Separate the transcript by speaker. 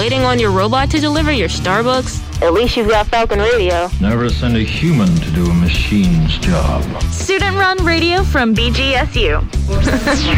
Speaker 1: waiting on your robot to deliver your Starbucks? At least you've got Falcon Radio.
Speaker 2: Never send a human to do a machine's job.
Speaker 3: Student-run radio from BGSU.